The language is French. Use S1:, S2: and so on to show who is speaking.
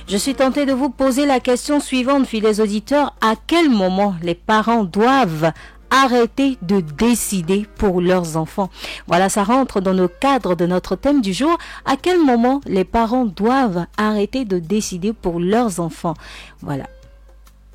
S1: Je suis tentée de vous poser la question suivante, fidèles auditeurs. À quel moment les parents doivent arrêter de décider pour leurs enfants? Voilà, ça rentre dans le cadre de notre thème du jour. À quel moment les parents doivent arrêter de décider pour leurs enfants? Voilà.